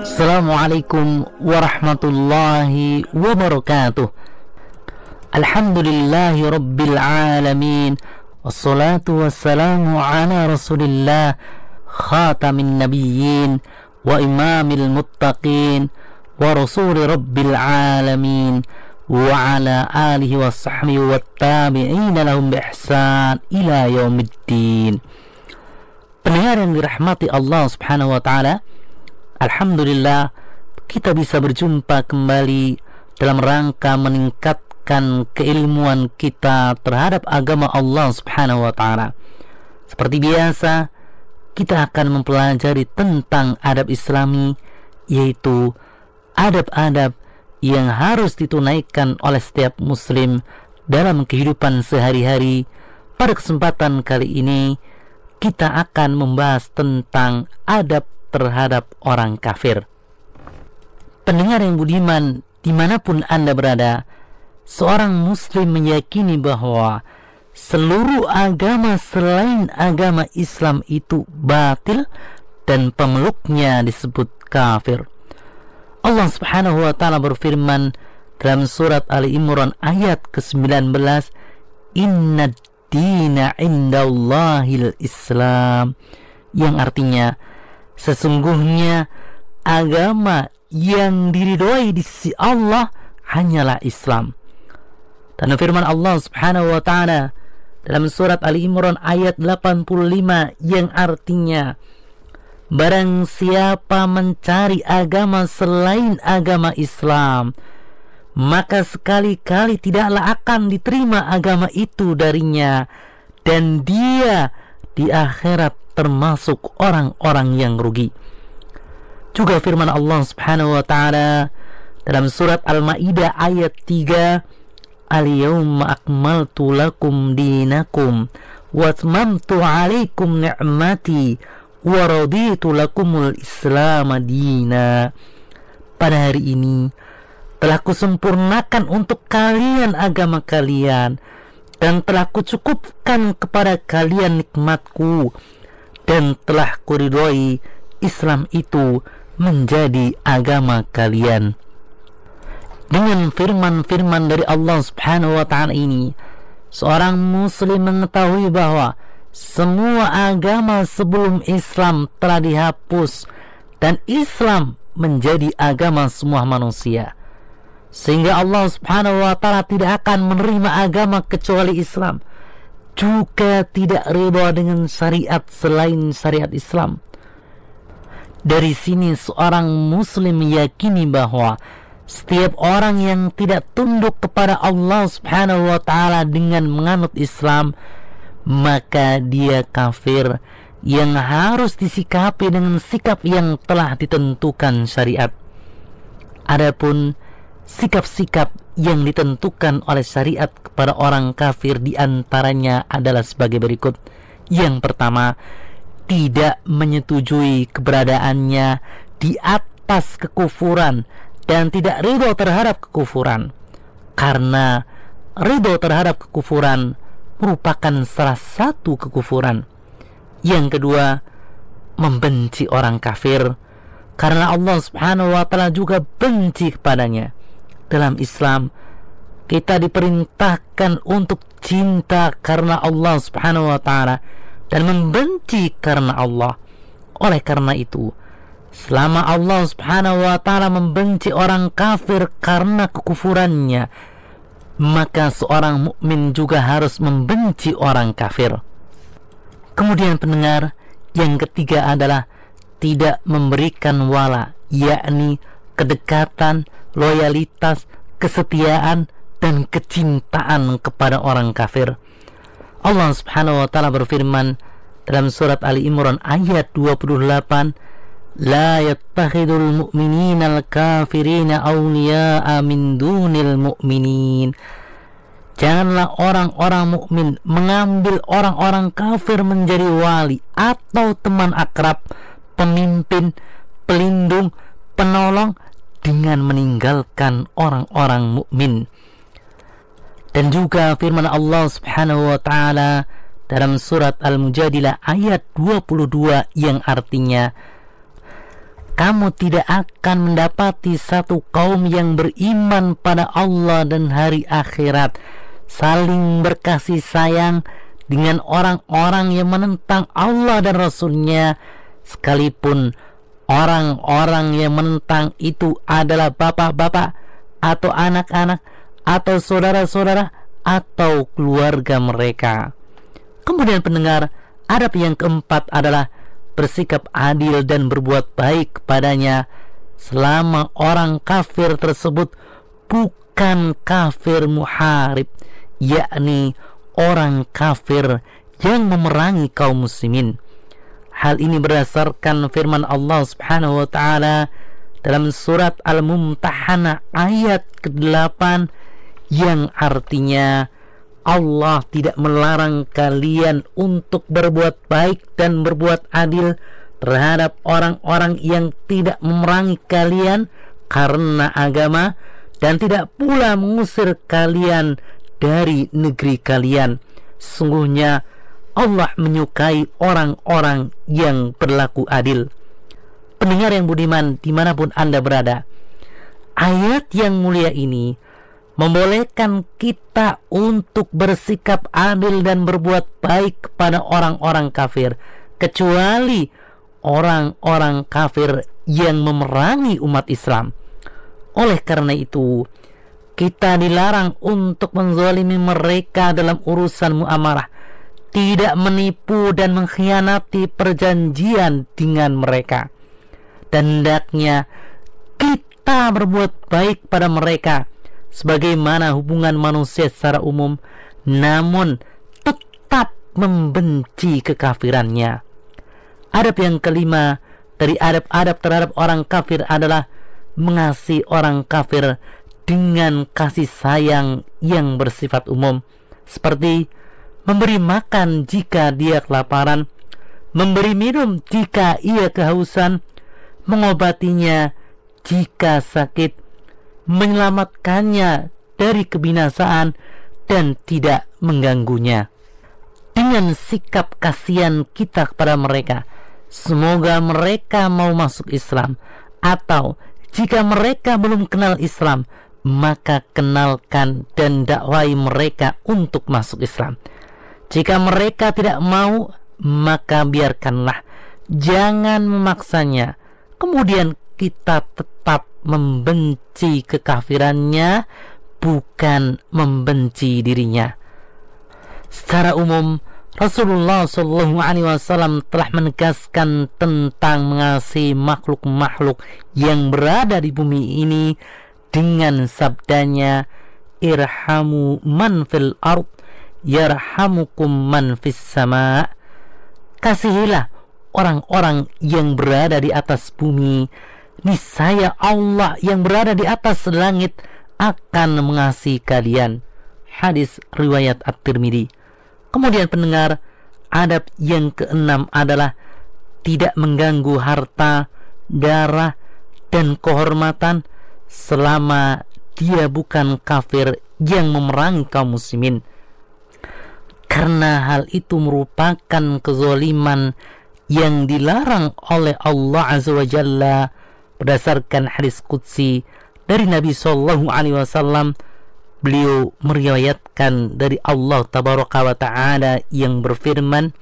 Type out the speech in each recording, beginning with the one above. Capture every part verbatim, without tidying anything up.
Assalamualaikum warahmatullahi wabarakatuh. Alhamdulillahi rabbil alamin. Wassalatu wassalamu ala rasulillah, khatamin nabiyyin wa imamil muttaqin wa rasuli rabbil alamin, wa ala alihi wa sahbihi wa tabi'ina lahum bi ihsan ila yaumiddin. Pendengar yang dirahmati Allah subhanahu wa ta'ala, alhamdulillah kita bisa berjumpa kembali dalam rangka meningkatkan keilmuan kita terhadap agama Allah subhanahu wa ta'ala. Seperti biasa, kita akan mempelajari tentang adab islami, yaitu adab-adab yang harus ditunaikan oleh setiap muslim dalam kehidupan sehari-hari. Pada kesempatan kali ini kita akan membahas tentang adab terhadap orang kafir. Pendengar yang budiman, dimanapun Anda berada, seorang muslim meyakini bahwa seluruh agama selain agama Islam itu batil dan pemeluknya disebut kafir. Allah subhanahu wa ta'ala berfirman dalam surat Ali Imran ayat ke sembilan belas, Inna dina indallahil Islam, yang artinya sesungguhnya agama yang diridhoi di sisi Allah hanyalah Islam. Dan firman Allah subhanahu wa ta'ala dalam surat Ali Imran ayat delapan puluh lima yang artinya, barang siapa mencari agama selain agama Islam, maka sekali-kali tidaklah akan diterima agama itu darinya, dan dia di akhirat termasuk orang-orang yang rugi. Juga firman Allah subhanahu wa ta'ala dalam surat Al-Ma'idah ayat tiga, Al-yawma akmaltu lakum dinakum wa atmamtu alaikum ni'mati wa raditu lakumul islam dina. Pada hari ini telah kusempurnakan untuk kalian agama kalian, dan telah kucukupkan kepada kalian nikmatku, dan telah kuridhoi Islam itu menjadi agama kalian. Dengan firman-firman dari Allah subhanahu wa ta'ala ini, seorang muslim mengetahui bahwa semua agama sebelum Islam telah dihapus, dan Islam menjadi agama semua manusia, sehingga Allah subhanahu wa ta'ala tidak akan menerima agama kecuali Islam, juga tidak ridha dengan syariat selain syariat Islam. Dari sini seorang muslim meyakini bahwa setiap orang yang tidak tunduk kepada Allah subhanahu wa ta'ala dengan menganut Islam, maka dia kafir yang harus disikapi dengan sikap yang telah ditentukan syariat. Adapun sikap-sikap yang ditentukan oleh syariat kepada orang kafir diantaranya adalah sebagai berikut. Yang pertama, tidak menyetujui keberadaannya di atas kekufuran dan tidak ridho terhadap kekufuran, karena ridho terhadap kekufuran merupakan salah satu kekufuran. Yang kedua, membenci orang kafir, karena Allah subhanahu wa ta'ala juga benci kepadanya. Dalam Islam, kita diperintahkan untuk cinta karena Allah subhanahu wa ta'ala dan membenci karena Allah. Oleh karena itu, selama Allah subhanahu wa ta'ala membenci orang kafir karena kekufurannya, maka seorang mukmin juga harus membenci orang kafir. Kemudian pendengar, yang ketiga adalah tidak memberikan wala, yakni kedekatan, loyalitas, kesetiaan, dan kecintaan kepada orang kafir. Allah subhanahu wa ta'ala berfirman dalam surat Ali Imran ayat dua puluh delapan, La yattakhidul mu'minina al-kafirina awliya'a min dunil mu'minin. Janganlah orang-orang mukmin mengambil orang-orang kafir menjadi wali atau teman akrab, pemimpin, pelindung, penolong, dengan meninggalkan orang-orang mukmin. Dan juga firman Allah subhanahu wa ta'ala dalam surat Al-Mujadilah ayat dua puluh dua yang artinya, kamu tidak akan mendapati satu kaum yang beriman pada Allah dan hari akhirat, saling berkasih sayang dengan orang-orang yang menentang Allah dan Rasul-Nya, sekalipun orang-orang yang menentang itu adalah bapak-bapak atau anak-anak atau saudara-saudara atau keluarga mereka. Kemudian pendengar, adab yang keempat adalah bersikap adil dan berbuat baik kepadanya selama orang kafir tersebut bukan kafir muharib, yakni orang kafir yang memerangi kaum muslimin. Hal ini berdasarkan firman Allah Subhanahu wa taala dalam surat Al-Mumtahanah ayat kedelapan, yang artinya Allah tidak melarang kalian untuk berbuat baik dan berbuat adil terhadap orang-orang yang tidak memerangi kalian karena agama, dan tidak pula mengusir kalian dari negeri kalian. Sesungguhnya Allah menyukai orang-orang yang berlaku adil. Pendengar yang budiman dimanapun Anda berada, ayat yang mulia ini membolehkan kita untuk bersikap adil dan berbuat baik kepada orang-orang kafir, kecuali orang-orang kafir yang memerangi umat Islam. Oleh karena itu, kita dilarang untuk menzalimi mereka dalam urusan muamalah, tidak menipu dan mengkhianati perjanjian dengan mereka. Dan hendaknya kita berbuat baik pada mereka sebagaimana hubungan manusia secara umum, namun tetap membenci kekafirannya. Adab yang kelima dari adab-adab terhadap orang kafir adalah mengasihi orang kafir dengan kasih sayang yang bersifat umum, seperti memberi makan jika dia kelaparan, memberi minum jika ia kehausan, mengobatinya jika sakit, menyelamatkannya dari kebinasaan, dan tidak mengganggunya. Dengan sikap kasihan kita kepada mereka, semoga mereka mau masuk Islam, atau jika mereka belum kenal Islam, maka kenalkan dan dakwai mereka untuk masuk Islam. Jika mereka tidak mau, maka biarkanlah, jangan memaksanya. Kemudian kita tetap membenci kekafirannya, bukan membenci dirinya. Secara umum, Rasulullah shallallahu alaihi wasallam telah menegaskan tentang mengasihi makhluk-makhluk yang berada di bumi ini dengan sabdanya, irhamu man fil ard yarhamukum man fis sama. Kasihilah orang-orang yang berada di atas bumi, niscaya Allah yang berada di atas langit akan mengasihi kalian. Hadis riwayat At-Tirmidzi. Kemudian pendengar, adab yang keenam adalah tidak mengganggu harta, darah, dan kehormatan selama dia bukan kafir yang memerangi kaum muslimin, karena hal itu merupakan kezaliman yang dilarang oleh Allah Azza wa Jalla berdasarkan hadis qudsi dari Nabi sallallahu alaihi wasallam. Beliau meriwayatkan dari Allah tabaraka wa ta'ala yang berfirman,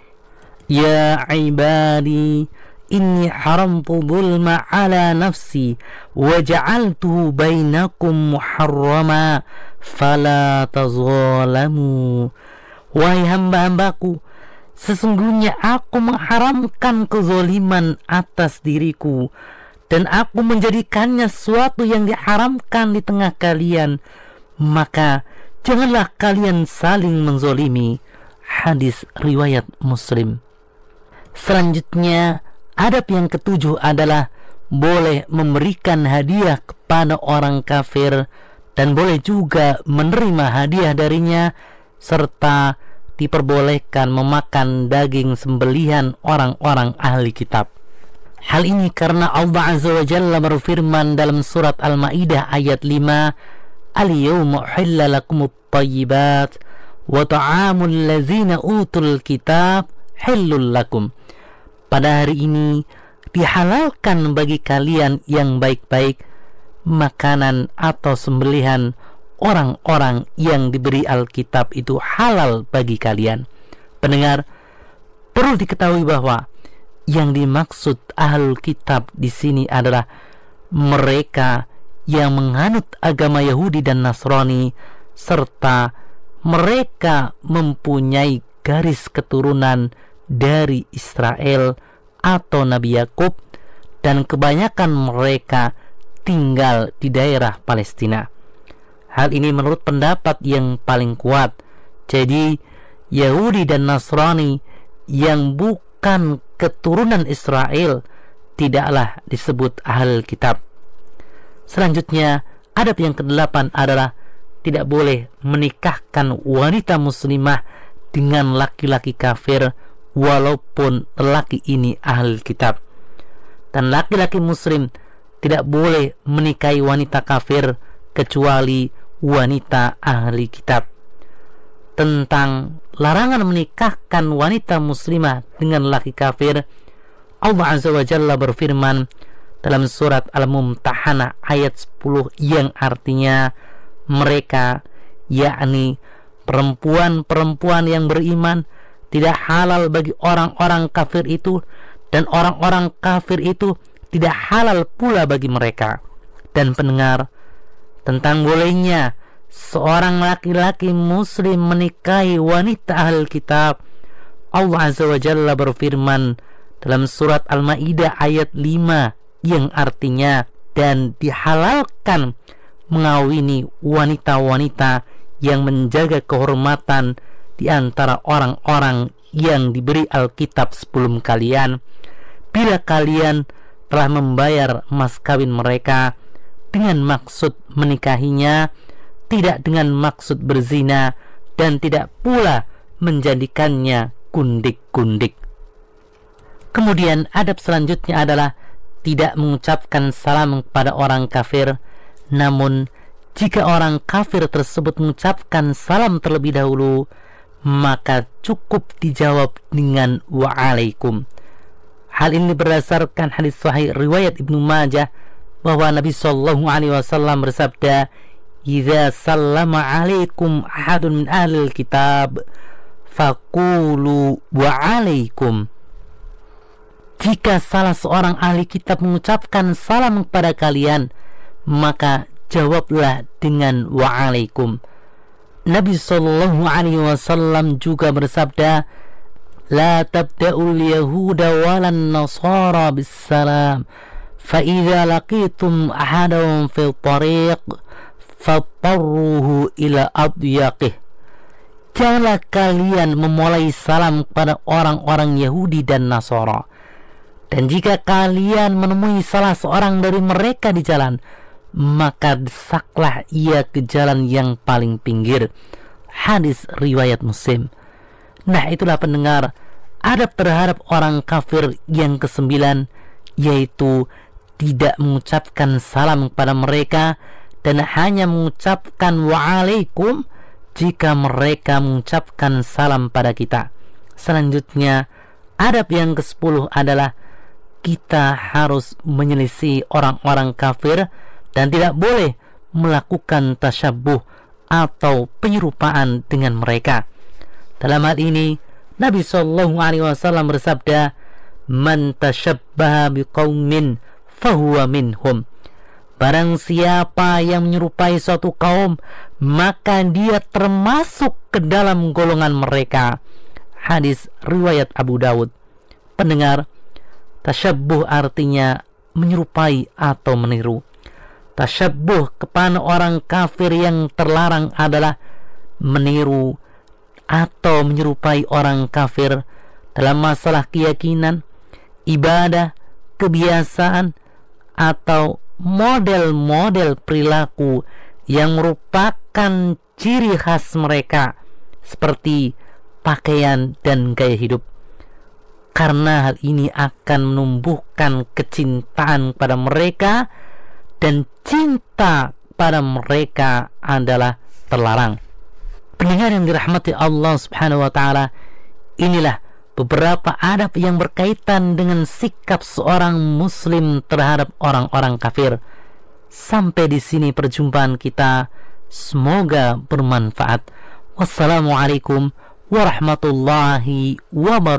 ya ibadi inni haramtu zulma ala nafsi wa ja'altuhu bainakum muharrama fala tazalamu. Wahai hamba-hambaku, sesungguhnya aku mengharamkan kezaliman atas diriku, dan aku menjadikannya sesuatu yang diharamkan di tengah kalian, maka janganlah kalian saling menzolimi. Hadis riwayat Muslim. Selanjutnya, adab yang ketujuh adalah boleh memberikan hadiah kepada orang kafir, dan boleh juga menerima hadiah darinya, serta diperbolehkan memakan daging sembelihan orang-orang ahli kitab. Hal ini karena Allah Azza wa Jalla berfirman dalam surat Al-Maidah ayat lima, al-yawma uhilla lakumut thayyibat wa ta'amul ladzina utul kitab hillul lakum. Pada hari ini dihalalkan bagi kalian yang baik-baik makanan atau sembelihan orang-orang yang diberi Alkitab itu halal bagi kalian. Pendengar, perlu diketahui bahwa yang dimaksud Ahlul Kitab di sini adalah mereka yang menganut agama Yahudi dan Nasrani, serta mereka mempunyai garis keturunan dari Israel atau Nabi Yakub, dan kebanyakan mereka tinggal di daerah Palestina. Hal ini menurut pendapat yang paling kuat. Jadi Yahudi dan Nasrani yang bukan keturunan Israel tidaklah disebut Ahlul Kitab. Selanjutnya, adab yang kedelapan adalah tidak boleh menikahkan wanita muslimah dengan laki-laki kafir walaupun lelaki ini Ahlul Kitab. Dan laki-laki muslim tidak boleh menikahi wanita kafir kecuali wanita ahli kitab. Tentang larangan menikahkan wanita muslimah dengan laki kafir, Allah Azza wa Jalla berfirman dalam surat Al-Mumtahanah ayat sepuluh yang artinya mereka, yakni perempuan-perempuan yang beriman, tidak halal bagi orang-orang kafir itu, dan orang-orang kafir itu tidak halal pula bagi mereka. Dan pendengar, tentang bolehnya seorang laki-laki muslim menikahi wanita ahli kitab, Allah Azza wa Jalla berfirman dalam surat Al-Maidah ayat lima yang artinya, dan dihalalkan mengawini wanita-wanita yang menjaga kehormatan di antara orang-orang yang diberi Alkitab sebelum kalian, bila kalian telah membayar mas kawin mereka dengan maksud menikahinya, tidak dengan maksud berzina, dan tidak pula menjadikannya gundik-gundik. Kemudian adab selanjutnya adalah tidak mengucapkan salam kepada orang kafir. Namun jika orang kafir tersebut mengucapkan salam terlebih dahulu, maka cukup dijawab dengan wa'alaikum. Hal ini berdasarkan hadis sahih riwayat Ibnu Majah bahwa Nabi sallallahu alaihi wasallam bersabda, "Idza sallama 'alaikum ahadun min ahlil kitab, faqulu wa'alaikum." Jika salah seorang ahli kitab mengucapkan salam kepada kalian, maka jawablah dengan wa'alaikum. Nabi sallallahu alaihi wasallam juga bersabda, "La tabda'ul yahuda walan nasara bisalam, fa idza laqitum ahadahum fil tariq fatarruhu ila adyaqih." Janganlah kalian memulai salam kepada orang-orang Yahudi dan Nasara, dan jika kalian menemui salah seorang dari mereka di jalan, maka desaklah ia ke jalan yang paling pinggir. Hadis riwayat Muslim. Nah, itulah pendengar, adab terhadap orang kafir yang kesembilan, yaitu tidak mengucapkan salam kepada mereka dan hanya mengucapkan wa'alaikum jika mereka mengucapkan salam pada kita. Selanjutnya, adab yang kesepuluh adalah kita harus menyelisih orang-orang kafir dan tidak boleh melakukan tasyabbuh atau penyerupaan dengan mereka. Dalam hal ini Nabi sallallahu alaihi wasallam bersabda, "Man tasyabbaha biqaumin fahuwa minhum." Barang siapa yang menyerupai suatu kaum, maka dia termasuk ke dalam golongan mereka. Hadis riwayat Abu Dawud. Pendengar, tasyabbuh artinya menyerupai atau meniru. Tasyabbuh kepada orang kafir yang terlarang adalah meniru atau menyerupai orang kafir dalam masalah keyakinan, ibadah, kebiasaan, atau model-model perilaku yang merupakan ciri khas mereka, seperti pakaian dan gaya hidup. Karena hal ini akan menumbuhkan kecintaan pada mereka, dan cinta pada mereka adalah terlarang. Pendengar yang dirahmati Allah Subhanahu wa taala, inilah beberapa adab yang berkaitan dengan sikap seorang muslim terhadap orang-orang kafir. Sampai di sini perjumpaan kita, semoga bermanfaat. Wassalamualaikum warahmatullahi wabarakatuh.